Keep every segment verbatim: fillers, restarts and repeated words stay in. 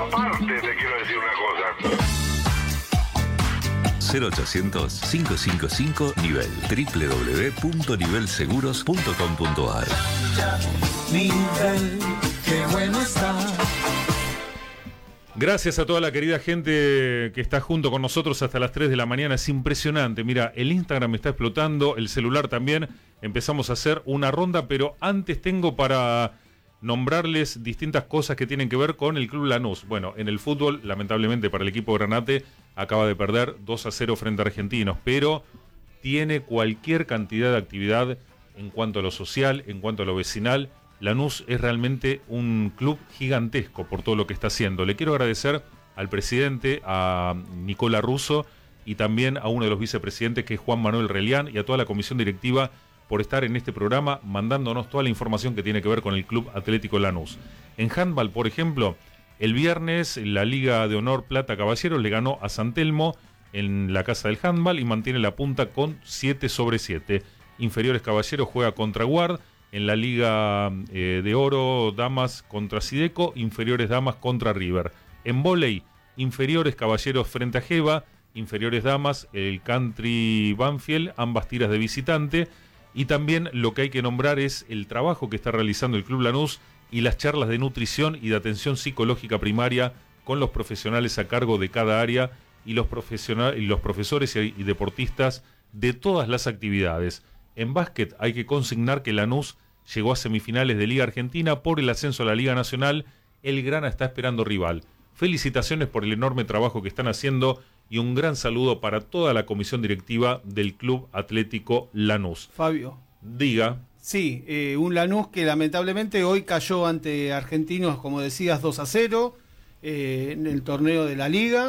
Aparte te quiero decir una cosa. cero ochocientos, cinco cinco cinco, nivel doble u doble u doble u punto nivel seguros punto com punto a r. Nivel, qué bueno está. Gracias a toda la querida gente que está junto con nosotros hasta las tres de la mañana. Es impresionante. Mira, el Instagram está explotando, el celular también. Empezamos a hacer una ronda, pero antes tengo para nombrarles distintas cosas que tienen que ver con el Club Lanús. Bueno, en el fútbol, lamentablemente para el equipo Granate, acaba de perder dos a cero frente a Argentinos, pero tiene cualquier cantidad de actividad en cuanto a lo social, en cuanto a lo vecinal. Lanús es realmente un club gigantesco por todo lo que está haciendo. Le quiero agradecer al presidente, a Nicola Russo, y también a uno de los vicepresidentes, que es Juan Manuel Relián, y a toda la comisión directiva por estar en este programa mandándonos toda la información que tiene que ver con el Club Atlético Lanús. En handball, por ejemplo, el viernes la Liga de Honor Plata Caballeros le ganó a San Telmo en la casa del handball y mantiene la punta con siete sobre siete. Inferiores Caballeros juega contra Guard. En la Liga eh, de Oro, Damas contra Sideco, Inferiores Damas contra River. En vóley, Inferiores Caballeros frente a Jeva, Inferiores Damas, el Country Banfield, ambas tiras de visitante. Y también lo que hay que nombrar es el trabajo que está realizando el Club Lanús y las charlas de nutrición y de atención psicológica primaria con los profesionales a cargo de cada área y los, profesionales, y los profesores y, y deportistas de todas las actividades. En básquet hay que consignar que Lanús llegó a semifinales de Liga Argentina por el ascenso a la Liga Nacional. El Grana está esperando rival. Felicitaciones por el enorme trabajo que están haciendo y un gran saludo para toda la comisión directiva del Club Atlético Lanús. Fabio. Diga. Sí, eh, un Lanús que lamentablemente hoy cayó ante Argentinos, como decías, dos a cero eh, en el torneo de la Liga,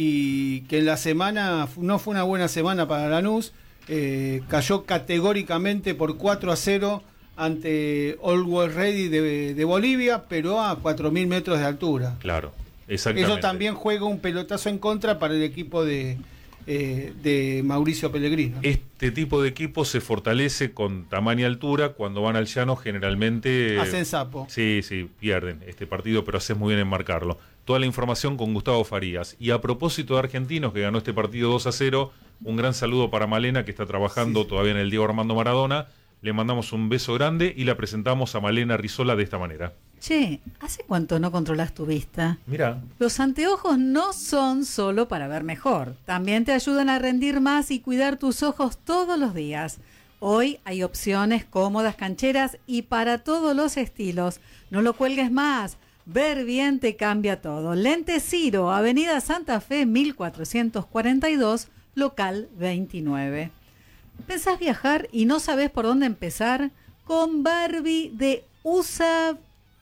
y que en la semana no fue una buena semana para Lanús. Eh, cayó categóricamente por cuatro a cero ante Always Ready de, de Bolivia, pero a cuatro mil metros de altura. Claro, exactamente. Eso también juega un pelotazo en contra para el equipo de, eh, de Mauricio Pellegrino. Este tipo de equipo se fortalece con tamaño y altura. Cuando van al llano generalmente hacen sapo. Sí, sí, pierden este partido, pero haces muy bien en marcarlo. Toda la información con Gustavo Farías. Y a propósito de Argentinos, que ganó este partido dos a cero, un gran saludo para Malena, que está trabajando sí, sí. todavía en el Diego Armando Maradona. Le mandamos un beso grande y la presentamos a Malena Rizola de esta manera. Che, ¿hace cuánto no controlas tu vista? Mira. Los anteojos no son solo para ver mejor. También te ayudan a rendir más y cuidar tus ojos todos los días. Hoy hay opciones cómodas, cancheras y para todos los estilos. No lo cuelgues más. Ver bien te cambia todo. Lentes Ciro, Avenida Santa Fe mil cuatrocientos cuarenta y dos, local veintinueve. ¿Pensás viajar y no sabés por dónde empezar? Con Barbie de USA,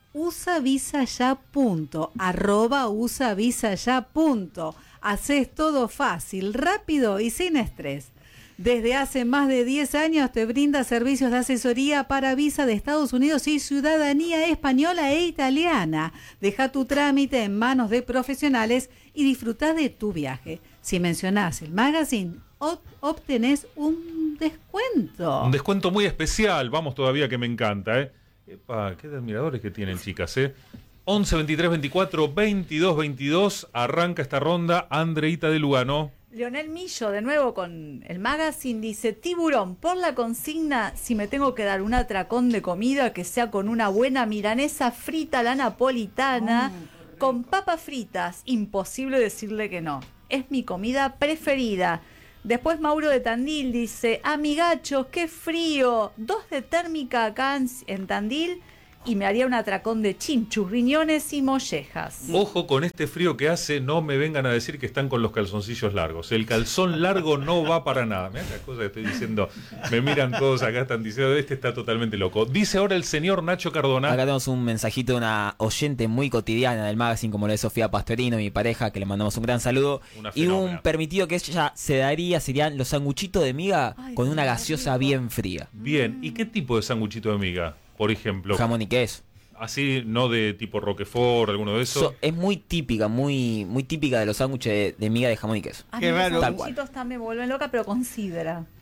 usavisa punto, arroba usavisa punto. Hacés todo fácil, rápido y sin estrés. Desde hace más de diez años te brinda servicios de asesoría para visa de Estados Unidos y ciudadanía española e italiana. Deja tu trámite en manos de profesionales y disfrutá de tu viaje. Si mencionás el magazine, obtenés un descuento. Un descuento muy especial. Vamos todavía, que me encanta, ¿eh? Epa, qué admiradores que tienen, chicas, ¿eh? once, veintitrés, veinticuatro, veintidós, veintidós. Arranca esta ronda. Andreita de Lugano. Leonel Millo, de nuevo con el magazine, dice: Tiburón, por la consigna, si me tengo que dar un atracón de comida, que sea con una buena milanesa frita a la napolitana, oh, con papas fritas, imposible decirle que no. Es mi comida preferida. Después Mauro de Tandil dice: amigachos, qué frío, dos de térmica acá en, en Tandil, y me haría un atracón de chinchus, riñones y mollejas. Ojo con este frío que hace, no me vengan a decir que están con los calzoncillos largos. El calzón largo no va para nada. Mirá la cosa que estoy diciendo. Me miran todos acá, están diciendo, este está totalmente loco. Dice ahora el señor Nacho Cardona. Acá tenemos un mensajito de una oyente muy cotidiana del magazine, como lo de Sofía Pastorino, mi pareja, que le mandamos un gran saludo. Y un permitido que ella se daría serían los sanguchitos de miga. Ay, con una gaseosa bien fría. Bien, ¿y qué tipo de sanguchito de miga? Por ejemplo, jamón y queso. Así, no de tipo Roquefort, alguno de esos. So, es muy típica, muy muy típica de los sándwiches de, de miga de jamón y queso. Qué raro. Los sanguchitos también me vuelven loca, pero con sidra.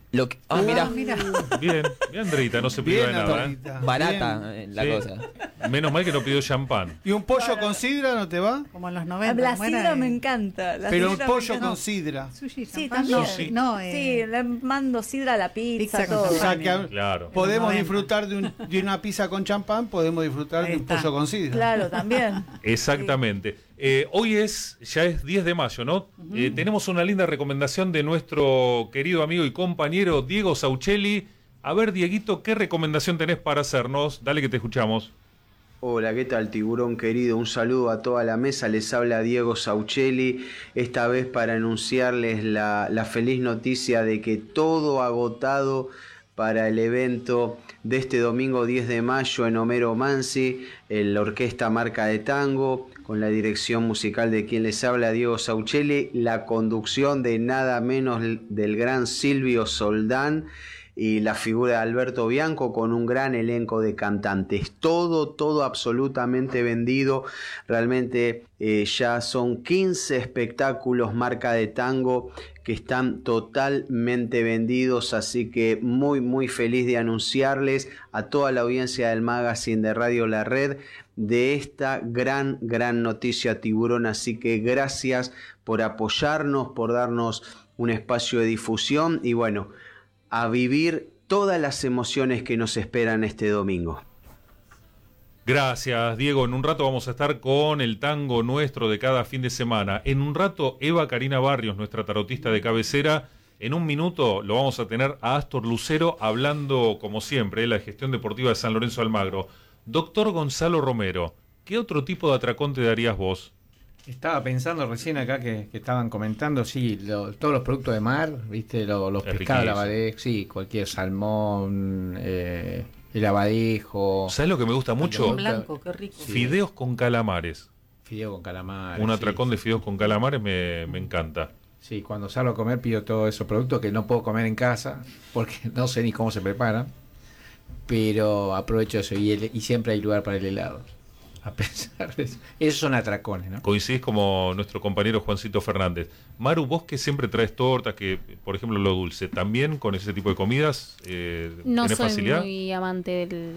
Lo que, ah, Uh, mira, mira. Bien, bien Andreita, no se priva Bien, de nada. ¿eh? Andreita. barata eh, la Sí. cosa. Menos mal que no pidió champán. ¿Y un pollo con sidra no te va? Como en los noventa. La ¿cómo era? sidra Eh, me encanta. la Pero un sidra me pollo encanta. con sidra. Sushi, Sí, champán. también. No, Sí. no, eh, Sí, le mando sidra a la pizza, Pizza con todo. O sea que a- Claro. podemos noventa. disfrutar de, un- de una pizza con champán, podemos disfrutar Ahí de un está. pollo con sidra. Claro, también. Exactamente. Eh, hoy es, ya es diez de mayo, ¿no? Eh, tenemos una linda recomendación de nuestro querido amigo y compañero Diego Sauchelli. A ver, Dieguito, ¿qué recomendación tenés para hacernos? Dale que te escuchamos. Hola, ¿qué tal, tiburón querido? Un saludo a toda la mesa, les habla Diego Sauchelli, esta vez para anunciarles la, la feliz noticia de que todo agotado para el evento de este domingo diez de mayo en Homero Mansi, en la Orquesta Marca de Tango, con la dirección musical de quien les habla, Diego Sauchelli, la conducción de nada menos del gran Silvio Soldán y la figura de Alberto Bianco, con un gran elenco de cantantes. Todo, todo absolutamente vendido. Realmente eh, ya son quince espectáculos Marca de Tango que están totalmente vendidos, así que muy muy feliz de anunciarles a toda la audiencia del magazine de Radio La Red de esta gran gran noticia, tiburón. Así que gracias por apoyarnos, por darnos un espacio de difusión y bueno, a vivir todas las emociones que nos esperan este domingo. Gracias, Diego. En un rato vamos a estar con el tango nuestro de cada fin de semana. En un rato, Eva Karina Barrios, nuestra tarotista de cabecera. En un minuto lo vamos a tener a Astor Lucero hablando, como siempre, de la gestión deportiva de San Lorenzo Almagro. Doctor Gonzalo Romero, ¿qué otro tipo de atracón te darías vos? Estaba pensando recién acá que, que estaban comentando, sí, lo- todos los productos de mar, viste, Lo- los Es pescados, el riquísimo. abadejo, sí, cualquier salmón, eh, el abadejo, ¿Sabes lo que me gusta mucho? Un blanco, qué rico. Sí. Fideos con calamares. fideo con calamar. Un sí, atracón sí. de fideos con calamares me, me encanta. Sí, cuando salgo a comer pido todos esos productos que no puedo comer en casa porque no sé ni cómo se preparan, pero aprovecho eso y, el- y siempre hay lugar para el helado. A pesar de eso. Esos son atracones, ¿no? Coincidís como nuestro compañero Juancito Fernández. Maru, vos que siempre traes tortas, que por ejemplo lo dulce, ¿también con ese tipo de comidas eh, No tenés soy facilidad? muy amante del,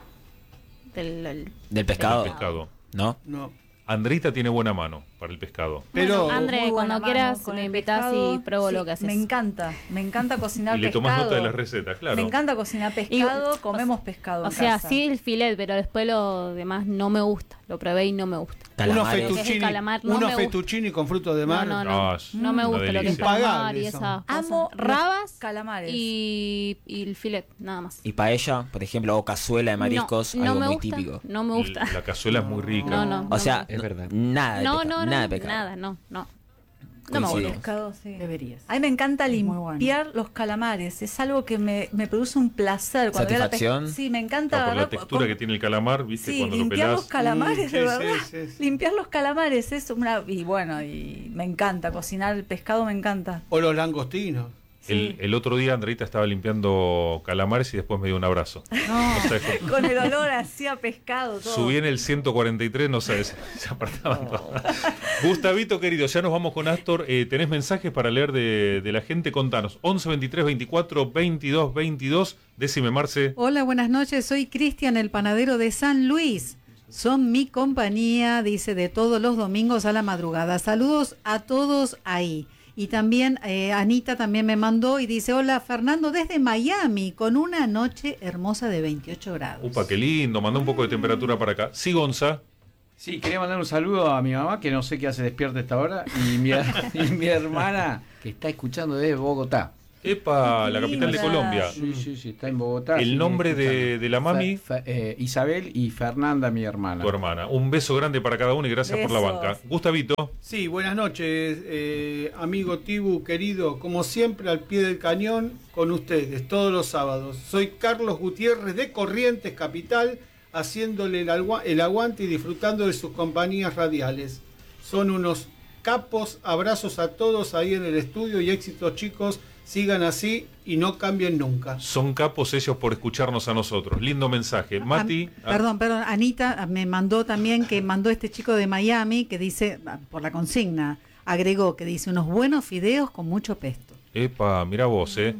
del, del- Del pescado, El pescado. ¿no? No. Andreita tiene buena mano para el pescado. Pero Bueno, André, Muy buena cuando mano quieras con me el invitas pescado. y pruebo Sí, lo que haces. Me encanta, me encanta cocinar Y le pescado. tomás nota de las recetas, claro. Me encanta cocinar pescado, comemos pescado O en sea, casa. sí el filet, pero después lo demás no me gusta. Lo probé y no me gusta. unos Calamares. fetu- fettuccini, calamar no unos me gusta. fettuccini con frutos de mar. No, no, No, no. es No me una gusta lo que es delicia. calamar y Impagable eso. esas Amo cosas. Rabas calamares. y, y el filet, nada más. Y paella, por ejemplo, o cazuela de mariscos, no, no algo me muy gusta, típico. No me gusta. La cazuela es muy rica. No, no. O sea, Es no- verdad. nada de No, pescado, no, no, nada de pescado. nada, no, no. No me Coincido. gusta. Pescado, sí. Deberías. A mí me encanta Es muy bueno. limpiar los calamares. Es algo que me, me produce un placer. Cuando veo la pes- ¿Satisfacción? Sí, me encanta. No, por la agarrar- textura con- que tiene el calamar, ¿viste? Sí, Cuando lo limpiar los pelás. calamares, Mm, de sí, verdad. sí, sí, sí. Limpiar los calamares es una... Y bueno, y me encanta. Cocinar el pescado me encanta. O los langostinos. El, el otro día Andreita estaba limpiando calamares y después me dio un abrazo. No, O sea, con- con el olor así a pescado. Todo. Subí en el ciento cuarenta y tres, no sé, se, se apartaban todas. Gustavito, querido, ya nos vamos con Astor. Eh, ¿Tenés mensajes para leer de, de la gente? Contanos. once, veintitrés, veinticuatro, veintidós, veintidós. Decime, Marce. Hola, buenas noches. Soy Cristian, el panadero de San Luis. Son mi compañía, dice, de todos los domingos a la madrugada. Saludos a todos ahí. Y también eh, Anita también me mandó y dice, hola Fernando desde Miami, con una noche hermosa de veintiocho grados. Upa, qué lindo. Mandó un poco de temperatura para acá. Sí, Gonza. Sí, quería mandar un saludo a mi mamá, que no sé qué hace despierta a esta hora, y mi, y mi hermana, que está escuchando desde Bogotá. Epa, la capital de linda. Colombia. Sí, sí, sí, está en Bogotá. El sí, nombre de- escuchando. de la mami. Fe- fe- eh, Isabel y Fernanda, mi hermana. Tu hermana. Un beso grande para cada uno y gracias por la Besos. banca. Gustavito. Sí, buenas noches, eh, amigo Tibu, querido. Como siempre, al pie del cañón con ustedes, todos los sábados. Soy Carlos Gutiérrez de Corrientes Capital, haciéndole el, agua- el aguante y disfrutando de sus compañías radiales. Son unos capos, abrazos a todos ahí en el estudio y éxitos, chicos. Sigan así y no cambien nunca. Son capos ellos por escucharnos a nosotros. Lindo mensaje. Mati. Ah, perdón, perdón, Anita me mandó también que mandó este chico de Miami que dice, ah, por la consigna, agregó que dice unos buenos fideos con mucho pesto. Epa, mira vos, ¿eh?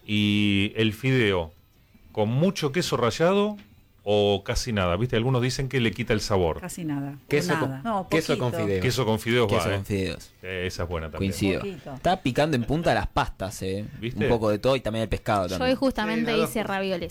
Y el fideo, ¿con mucho queso rallado o casi nada? ¿Viste? Algunos dicen que le quita el sabor. Casi nada. Queso, nada. con, No, queso con poquito. fideos. Queso con fideos Queso va, con eh. fideos. Eh, Esa es buena también. Coincido. Poquito. Está picando en punta las pastas, eh. ¿Viste? Un poco de todo y también el pescado Yo también. hoy justamente Sí, las dos hice cosas. ravioles.